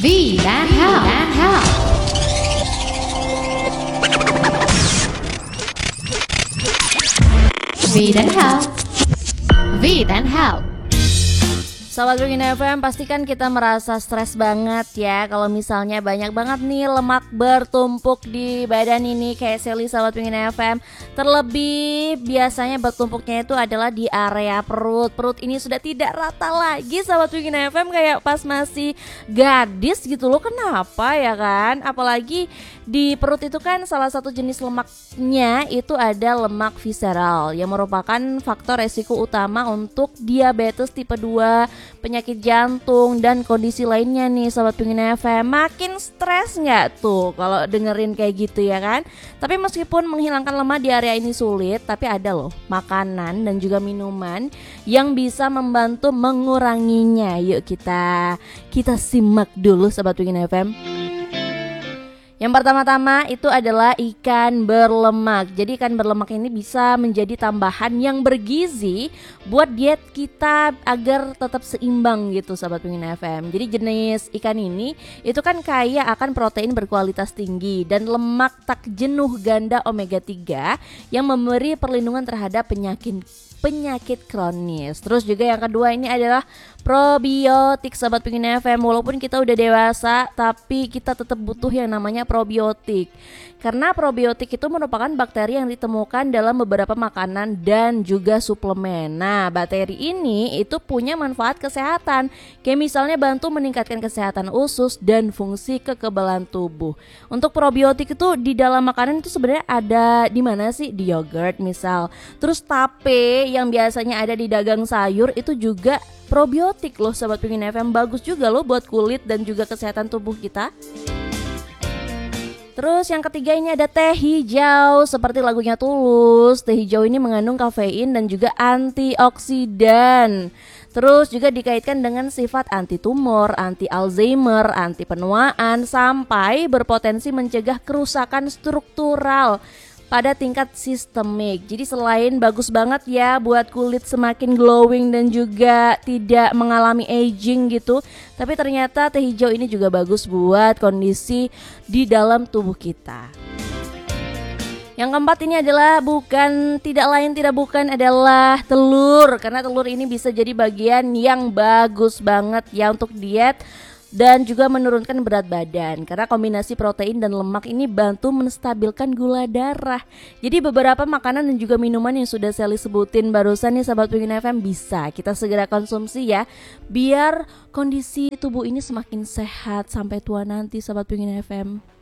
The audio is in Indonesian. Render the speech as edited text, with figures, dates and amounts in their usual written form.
V dan Hal. V dan Hal. V dan Hal. Sobat Pingin FM, pastikan kita merasa stres banget ya kalau misalnya banyak banget nih lemak bertumpuk di badan ini kayak Sally Sobat Pingin FM. Terlebih biasanya bertumpuknya itu adalah di area perut. Perut ini sudah tidak rata lagi Sobat Pingin FM kayak pas masih gadis gitu loh. Kenapa ya kan? Apalagi di perut itu kan salah satu jenis lemaknya itu ada lemak visceral yang merupakan faktor resiko utama untuk diabetes tipe 2, penyakit jantung dan kondisi lainnya nih Sobat Pingin FM. Makin stres nggak tuh kalau dengerin kayak gitu ya kan? Tapi meskipun menghilangkan lemak di area ini sulit, tapi ada loh makanan dan juga minuman yang bisa membantu menguranginya. Yuk kita simak dulu Sobat Pingin FM. Yang pertama-tama itu adalah ikan berlemak. Jadi ikan berlemak ini bisa menjadi tambahan yang bergizi buat diet kita agar tetap seimbang gitu Sobat Pingin FM. Jadi jenis ikan ini itu kan kaya akan protein berkualitas tinggi dan lemak tak jenuh ganda omega 3 yang memberi perlindungan terhadap penyakit kronis. Terus juga yang kedua ini adalah probiotik Sobat Pingin FM. Walaupun kita udah dewasa tapi kita tetap butuh yang namanya probiotik. Karena probiotik itu merupakan bakteri yang ditemukan dalam beberapa makanan dan juga suplemen. Nah, bakteri ini itu punya manfaat kesehatan. Kayak misalnya bantu meningkatkan kesehatan usus dan fungsi kekebalan tubuh. Untuk probiotik itu di dalam makanan itu sebenarnya ada di mana sih? Di yogurt misal. Terus tape yang biasanya ada di dagang sayur itu juga probiotik loh Sobat Pingin FM. Bagus juga loh buat kulit dan juga kesehatan tubuh kita. Terus yang ketiga ini ada teh hijau. Seperti lagunya Tulus, teh hijau ini mengandung kafein dan juga antioksidan. Terus juga dikaitkan dengan sifat anti tumor, anti Alzheimer, anti penuaan, sampai berpotensi mencegah kerusakan struktural pada tingkat sistemik. Jadi selain bagus banget ya buat kulit semakin glowing dan juga tidak mengalami aging gitu, tapi ternyata teh hijau ini juga bagus buat kondisi di dalam tubuh kita. Yang keempat ini adalah tidak bukan adalah telur. Karena telur ini bisa jadi bagian yang bagus banget ya untuk diet dan juga menurunkan berat badan. Karena kombinasi protein dan lemak ini bantu menstabilkan gula darah. Jadi beberapa makanan dan juga minuman yang sudah saya sebutin barusan nih Sobat Pingin FM bisa kita segera konsumsi ya, biar kondisi tubuh ini semakin sehat sampai tua nanti Sobat Pingin FM.